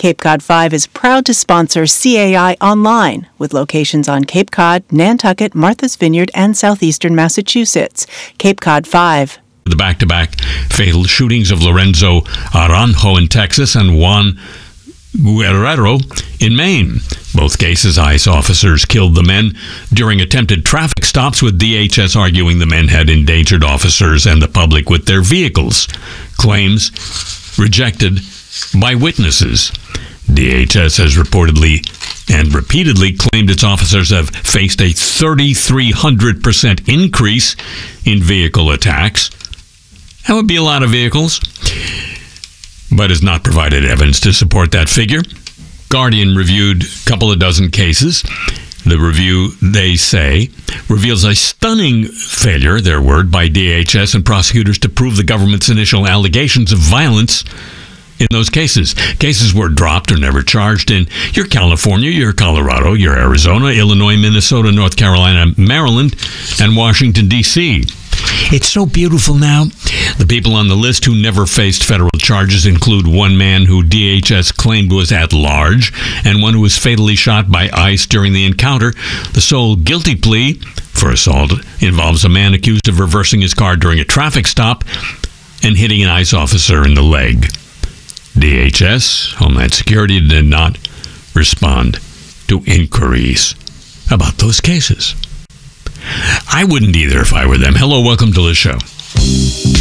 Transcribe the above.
Cape Cod 5 is proud to sponsor CAI Online, with locations on Cape Cod, Nantucket, Martha's Vineyard, and southeastern Massachusetts. Cape Cod 5. The back-to-back fatal shootings of Lorenzo Aranjo in Texas and Juan Guerrero in Maine. Both cases, ICE officers killed the men during attempted traffic stops, with DHS arguing the men had endangered officers and the public with their vehicles. Claims rejected by witnesses. DHS has reportedly and repeatedly claimed its officers have faced a 3,300% increase in vehicle attacks. That would be a lot of vehicles, but has not provided evidence to support that figure. Guardian reviewed a couple of dozen cases. The review, they say, reveals a stunning failure, their word, by DHS and prosecutors to prove the government's initial allegations of violence in those cases. Cases were dropped or never charged in your California, your Colorado, your Arizona, Illinois, Minnesota, North Carolina, Maryland, and Washington, D.C. It's so beautiful now. The people on the list who never faced federal charges include one man who DHS claimed was at large and one who was fatally shot by ICE during the encounter. The sole guilty plea for assault involves a man accused of reversing his car during a traffic stop and hitting an ICE officer in the leg. DHS, Homeland Security, did not respond to inquiries about those cases. I wouldn't either if I were them. Hello, welcome to the show.